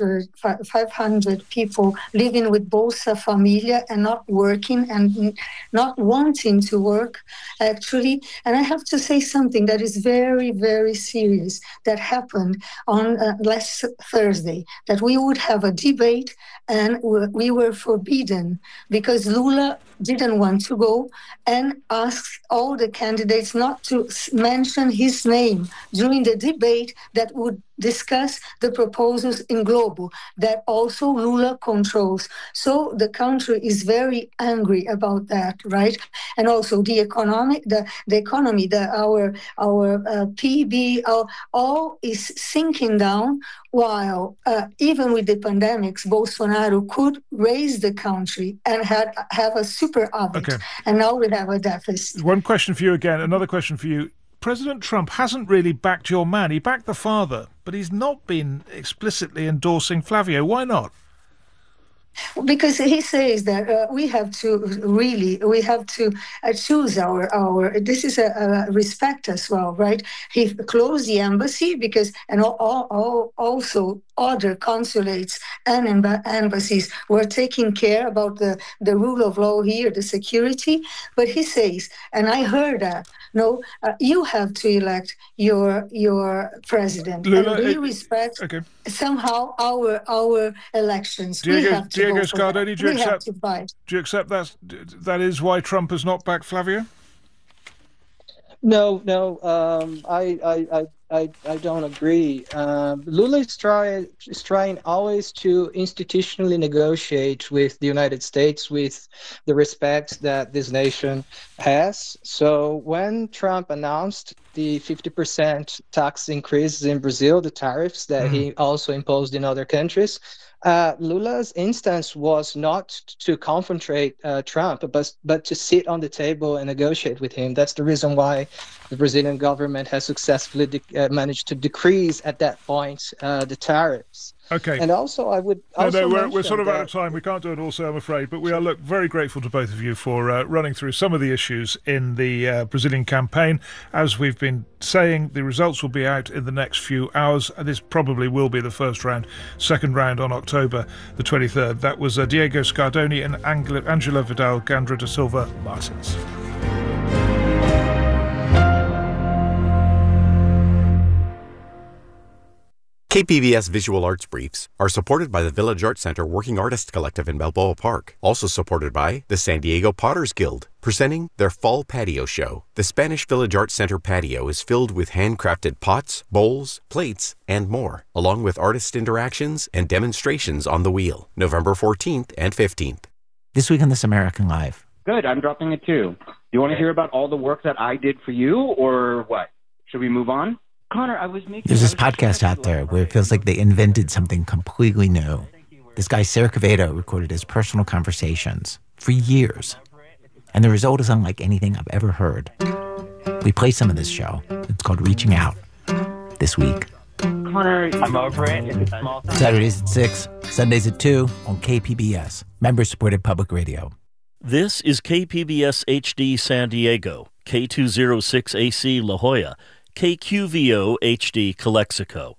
[SPEAKER 5] hundred people living with Bolsa Familia and not working and not wanting to work, actually. And I have to say something that is very, very serious that happened on uh, last Thursday, that we would have a debate and we were forbidden because Lula didn't want to go and asked all the candidates not to mention his name during the debate that would discuss the proposals in Globo that also Lula controls. So the country is very angry about that, right? And also the economic, the, the economy, the our our uh, P B, all, all is sinking down. While uh, even with the pandemics, Bolsonaro could raise the country and had have a super average,
[SPEAKER 15] okay.
[SPEAKER 5] And now we have a deficit.
[SPEAKER 15] One question for you again. Another question for you. President Trump hasn't really backed your man. He backed the father, but he's not been explicitly endorsing Flavio. Why not?
[SPEAKER 5] Because he says that uh, we have to really, we have to uh, choose our, our, this is a, a respect as well, right? He closed the embassy because, and all, all, all also other consulates and emb- embassies were taking care about the, the rule of law here, the security. But he says, and I heard that, no, uh, you have to elect your your president.
[SPEAKER 15] Lula,
[SPEAKER 5] and we
[SPEAKER 15] it,
[SPEAKER 5] respect
[SPEAKER 15] okay.
[SPEAKER 5] somehow our our elections.
[SPEAKER 15] Diego,
[SPEAKER 5] we have to
[SPEAKER 15] Diego
[SPEAKER 5] go
[SPEAKER 15] Scardoni, do you
[SPEAKER 5] we
[SPEAKER 15] accept?
[SPEAKER 5] Have to fight.
[SPEAKER 15] Do you accept that that is why Trump has not backed Flavio?
[SPEAKER 4] No, no, um, I, I, I, I, I don't agree. Um, Lula is trying is trying always to institutionally negotiate with the United States with the respect that this nation has. So when Trump announced the fifty percent tax increase in Brazil, the tariffs that mm-hmm. he also imposed in other countries, Uh, Lula's instance was not to confrontate uh, Trump, but but to sit on the table and negotiate with him. That's the reason why the Brazilian government has successfully de- uh, managed to decrease at that point uh, the tariffs.
[SPEAKER 15] Okay.
[SPEAKER 4] And also, I would also
[SPEAKER 15] no, no, we're, we're sort of
[SPEAKER 4] that...
[SPEAKER 15] out of time. We can't do it all, so I'm afraid. But we are, look, very grateful to both of you for uh, running through some of the issues in the uh, Brazilian campaign. As we've been saying, the results will be out in the next few hours. This probably will be the first round, second round on October the twenty-third. That was uh, Diego Scardoni and Angela, Angela Vidal Gandra da Silva Martins.
[SPEAKER 2] K P B S Visual Arts Briefs are supported by the Village Arts Center Working Artist Collective in Balboa Park. Also supported by the San Diego Potters Guild, presenting their Fall Patio Show. The Spanish Village Arts Center patio is filled with handcrafted pots, bowls, plates, and more, along with artist interactions and demonstrations on the wheel, November fourteenth and fifteenth.
[SPEAKER 6] This week on This American Life.
[SPEAKER 7] Good, I'm dropping it too. Do you want to hear about all the work that I did for you, or what? Should we move on? Connor, I was making...
[SPEAKER 6] There's this podcast out there where it feels like they invented something completely new. This guy, Sarah Quevedo, recorded his personal conversations for years. And the result is unlike anything I've ever heard. We play some of this show. It's called Reaching Out. This week.
[SPEAKER 8] Connor, I'm over it. It's a small thing.
[SPEAKER 6] Saturdays at six, Sundays at two on K P B S, member-supported public radio.
[SPEAKER 9] This is K P B S H D San Diego, K two oh six A C La Jolla, K Q V O H D Calexico.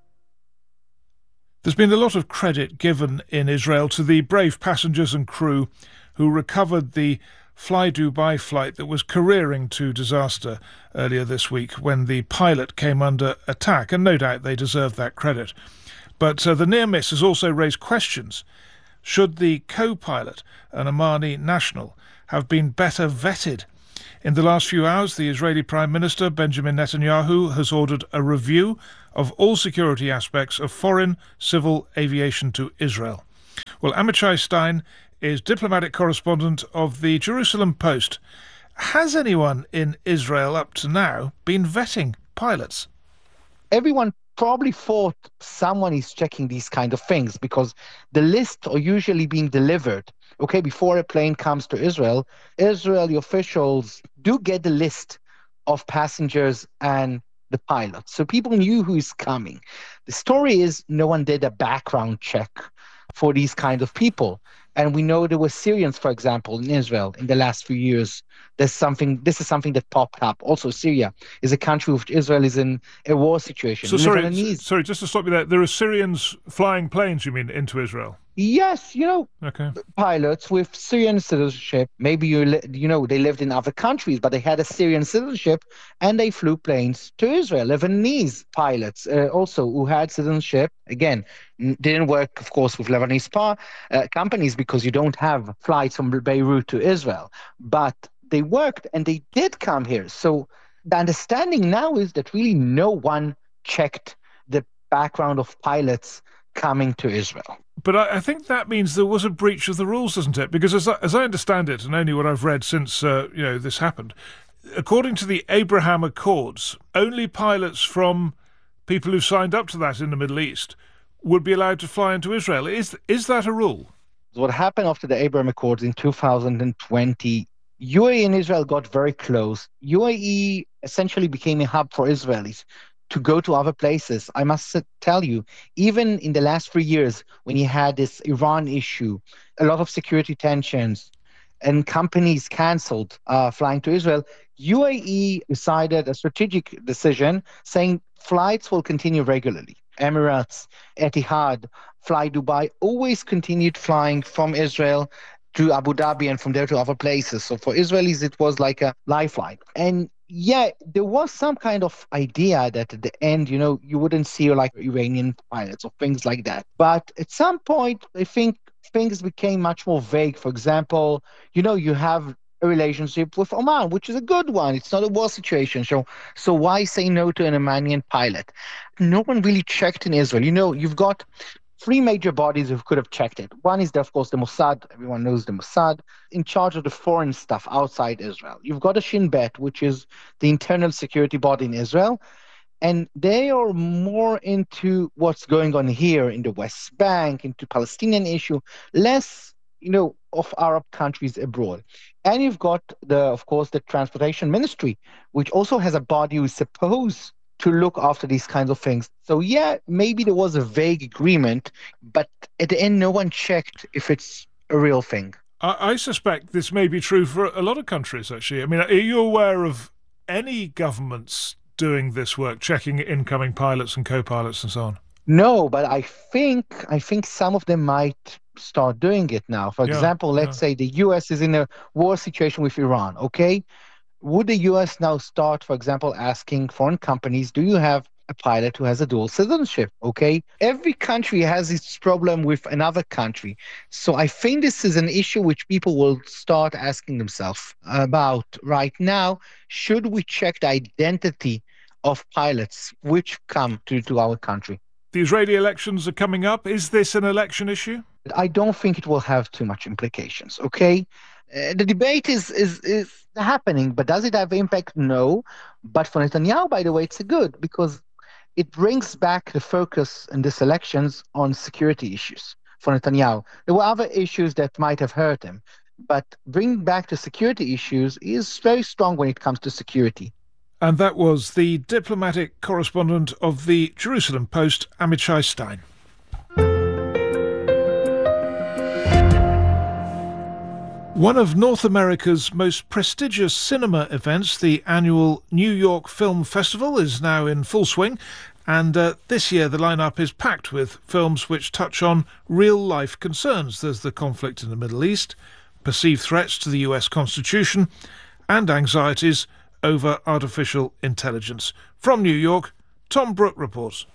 [SPEAKER 15] There's been a lot of credit given in Israel to the brave passengers and crew who recovered the Fly Dubai flight that was careering to disaster earlier this week when the pilot came under attack, and no doubt they deserve that credit. But uh, the near miss has also raised questions. Should the co-pilot, an Omani national, have been better vetted? In the last few hours, the Israeli Prime Minister, Benjamin Netanyahu, has ordered a review of all security aspects of foreign civil aviation to Israel. Well, Amichai Stein is diplomatic correspondent of the Jerusalem Post. Has anyone in Israel up to now been vetting pilots?
[SPEAKER 10] Everyone probably thought someone is checking these kind of things because the lists are usually being delivered. Okay, before a plane comes to Israel, Israeli officials do get the list of passengers and the pilot. So people knew who is coming. The story is no one did a background check for these kind of people. And we know there were Syrians, for example, in Israel in the last few years. There's something. This is something that popped up. Also, Syria is a country which Israel is in a war situation.
[SPEAKER 15] So sorry, sorry, just to stop you there. There are Syrians flying planes, you mean, into Israel?
[SPEAKER 10] Yes, you know,
[SPEAKER 15] okay.
[SPEAKER 10] Pilots with Syrian citizenship. Maybe you li- you know they lived in other countries, but they had a Syrian citizenship, and they flew planes to Israel. Lebanese pilots uh, also who had citizenship. Again, n- didn't work, of course, with Lebanese par- uh, companies because you don't have flights from Beirut to Israel. But they worked and they did come here. So the understanding now is that really no one checked the background of pilots coming to Israel.
[SPEAKER 15] But I, I think that means there was a breach of the rules, doesn't it? Because as I, as I understand it, and only what I've read since uh, you know this happened, according to the Abraham Accords, only pilots from people who signed up to that in the Middle East would be allowed to fly into Israel. Is is that a rule?
[SPEAKER 10] What happened after the Abraham Accords in two thousand twenty, U A E and Israel got very close. U A E essentially became a hub for Israelis to go to other places. I must tell you, even in the last three years, when you had this Iran issue, a lot of security tensions, and companies canceled uh, flying to Israel, U A E decided a strategic decision saying flights will continue regularly. Emirates, Etihad, Fly Dubai always continued flying from Israel to Abu Dhabi and from there to other places. So for Israelis, it was like a lifeline. And yeah, there was some kind of idea that at the end, you know, you wouldn't see like Iranian pilots or things like that. But at some point, I think things became much more vague. For example, you know, you have a relationship with Oman, which is a good one. It's not a war situation. So, so why say no to an Omanian pilot? No one really checked in Israel. You know, you've got three major bodies who could have checked it. One is, the, of course, the Mossad. Everyone knows the Mossad, in charge of the foreign stuff outside Israel. You've got a Shin Bet, which is the internal security body in Israel, and they are more into what's going on here in the West Bank, into Palestinian issue, less, you know, of Arab countries abroad. And you've got, the, of course, the Transportation Ministry, which also has a body who is supposed to look after these kinds of things. So yeah, maybe there was a vague agreement, but at the end, no one checked if it's a real thing.
[SPEAKER 15] I, I suspect this may be true for a lot of countries, actually. I mean, are you aware of any governments doing this work, checking incoming pilots and co-pilots and so on?
[SPEAKER 10] No, but I think I think some of them might start doing it now. For
[SPEAKER 15] Yeah,
[SPEAKER 10] example, let's
[SPEAKER 15] yeah.
[SPEAKER 10] say the U S is in a war situation with Iran, okay? Would the U S now start, for example, asking foreign companies, do you have a pilot who has a dual citizenship? Okay. Every country has its problem with another country. So I think this is an issue which people will start asking themselves about right now. Should we check the identity of pilots which come to, to our country?
[SPEAKER 15] The Israeli elections are coming up. Is this an election issue?
[SPEAKER 10] I don't think it will have too much implications. Okay. Uh, the debate is, is is happening, but does it have impact? No. But for Netanyahu, by the way, it's a good because it brings back the focus in these elections on security issues for Netanyahu. There were other issues that might have hurt him. but bringing back to security issues is very strong when it comes to security.
[SPEAKER 15] And that was the diplomatic correspondent of the Jerusalem Post, Amichai Stein. One of North America's most prestigious cinema events, the annual New York Film Festival, is now in full swing, and uh, this year the lineup is packed with films which touch on real-life concerns. There's the conflict in the Middle East, perceived threats to the U S Constitution, and anxieties over artificial intelligence. From New York, Tom Brooke reports.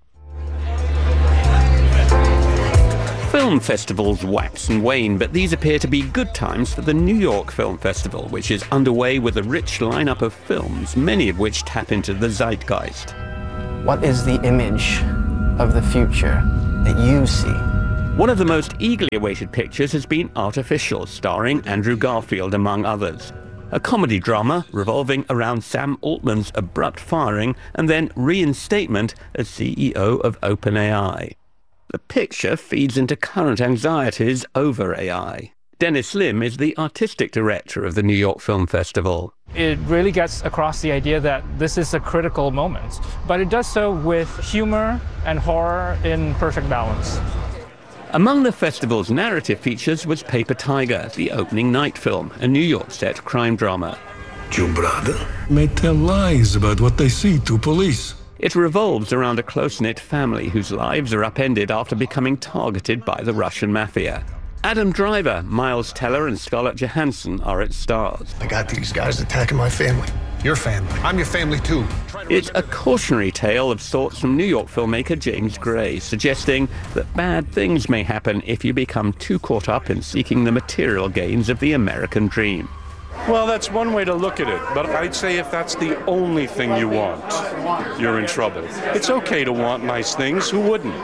[SPEAKER 11] Film festivals wax and wane, but these appear to be good times for the New York Film Festival, which is underway with a rich lineup of films, many of which tap into the zeitgeist.
[SPEAKER 12] What is the image of the future that you see?
[SPEAKER 11] One of the most eagerly awaited pictures has been Artificial, starring Andrew Garfield, among others. A comedy drama revolving around Sam Altman's abrupt firing and then reinstatement as C E O of OpenAI. The picture feeds into current anxieties over A I. Dennis Lim is the artistic director of the New York Film Festival.
[SPEAKER 13] It really gets across the idea that this is a critical moment, but it does so with humor and horror in perfect balance.
[SPEAKER 11] Among the festival's narrative features was Paper Tiger, the opening night film, a New York-set crime drama.
[SPEAKER 14] Your brother may tell lies about what they see to police.
[SPEAKER 11] It revolves around a close-knit family whose lives are upended after becoming targeted by the Russian mafia. Adam Driver, Miles Teller and Scarlett Johansson are its stars.
[SPEAKER 14] I got these guys attacking my family. Your family. I'm your family too.
[SPEAKER 11] It's a cautionary tale of sorts from New York filmmaker James Gray, suggesting that bad things may happen if you become too caught up in seeking the material gains of the American dream.
[SPEAKER 18] Well, that's one way to look at it, but I'd say if that's the only thing you want, you're in trouble. It's okay to want nice things, who wouldn't?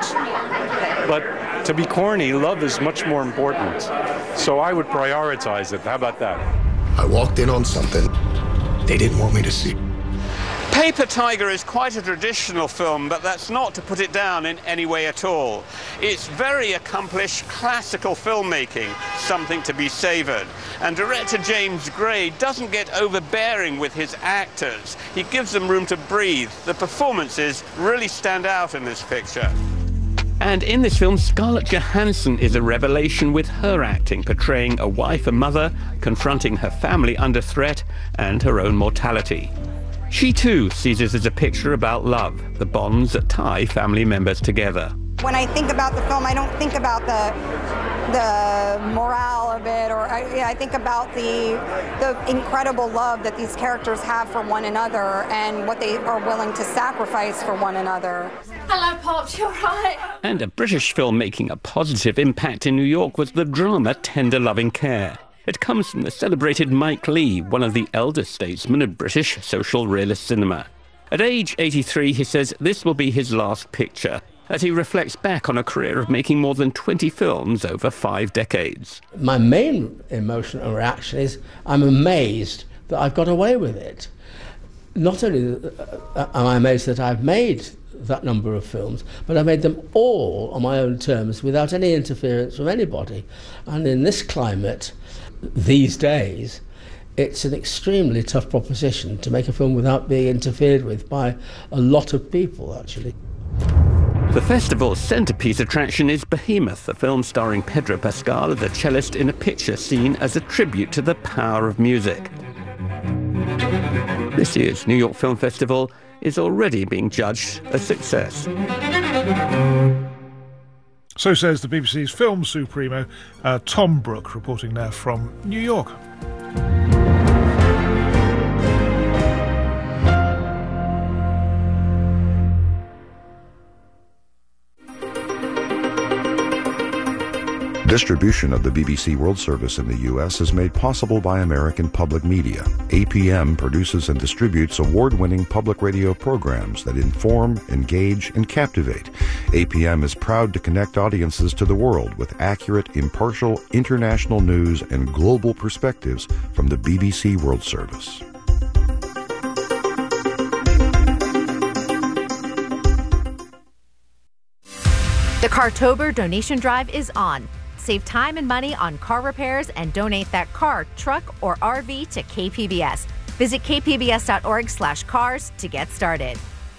[SPEAKER 18] But to be corny, love is much more important. So I would prioritize it. How about that?
[SPEAKER 14] I walked in on something they didn't want me to see.
[SPEAKER 11] Paper Tiger is quite a traditional film, but that's not to put it down in any way at all. It's very accomplished classical filmmaking, something to be savoured. And director James Gray doesn't get overbearing with his actors. He gives them room to breathe. The performances really stand out in this picture. And in this film, Scarlett Johansson is a revelation with her acting, portraying a wife and mother, confronting her family under threat and her own mortality. She too sees it as a picture about love, the bonds that tie family members together.
[SPEAKER 20] When I think about the film, I don't think about the the morale of it, or I, I think about the the incredible love that these characters have for one another and what they are willing to sacrifice for one another.
[SPEAKER 21] Hello, Pops, you're right.
[SPEAKER 11] And a British film making a positive impact in New York was the drama Tender Loving Care. It comes from the celebrated Mike Leigh, one of the elder statesmen of British social realist cinema. At age eighty-three, he says this will be his last picture, as he reflects back on a career of making more than twenty films over five decades.
[SPEAKER 28] My main emotional reaction is I'm amazed that I've got away with it. Not only am I amazed that I've made that number of films, but I made them all on my own terms without any interference from anybody. And in this climate, these days, it's an extremely tough proposition to make a film without being interfered with by a lot of people, actually.
[SPEAKER 11] The festival's centrepiece attraction is Behemoth, a film starring Pedro Pascal as a cellist in a picture seen as a tribute to the power of music. This year's New York Film Festival is already being judged a success.
[SPEAKER 15] So says the B B C's film supremo, uh, Tom Brooke, reporting now from New York.
[SPEAKER 29] Distribution of the B B C World Service in the U S is made possible by American Public Media. A P M produces and distributes award-winning public radio programs that inform, engage, and captivate. A P M is proud to connect audiences to the world with accurate, impartial, international news and global perspectives from the B B C World Service.
[SPEAKER 30] The Cartober donation drive is on.
[SPEAKER 1] Save time and money on car repairs and donate that car, truck, or R V to K P B S. Visit k p b s dot org slash cars to get started.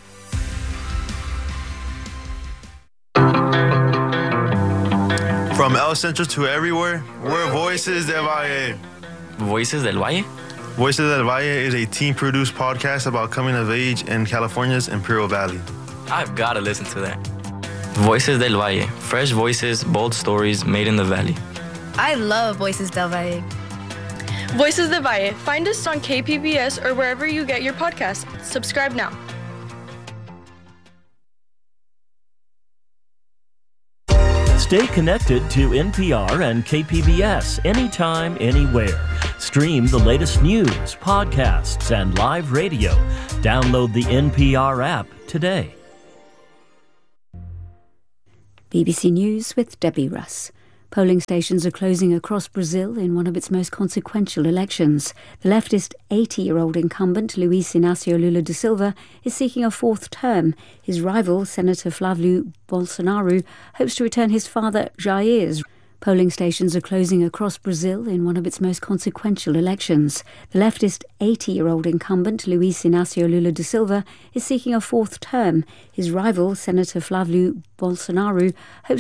[SPEAKER 16] From El Centro to everywhere, we're Voices del Valle.
[SPEAKER 19] Voices del Valle?
[SPEAKER 16] Voices del Valle is a team-produced podcast about coming of age in California's Imperial Valley.
[SPEAKER 19] I've got to listen to that. Voices del Valle. Fresh voices, bold stories made in the valley.
[SPEAKER 22] I love Voices del Valle.
[SPEAKER 23] Voices del Valle. Find us on K P B S or wherever you get your podcasts. Subscribe now.
[SPEAKER 9] Stay connected to N P R and K P B S anytime, anywhere. Stream the latest news, podcasts, and live radio. Download the N P R app today.
[SPEAKER 24] B B C News with Debbie Russ. Polling stations are closing across Brazil in one of its most consequential elections. The leftist eighty-year-old incumbent Luiz Inácio Lula da Silva is seeking a fourth term. His rival, Senator Flávio Bolsonaro, hopes to return his father Jair's. Polling stations are closing across Brazil in one of its most consequential elections. The leftist eighty-year-old incumbent Luiz Inácio Lula da Silva is seeking a fourth term. His rival, Senator Flávio Bolsonaro, hopes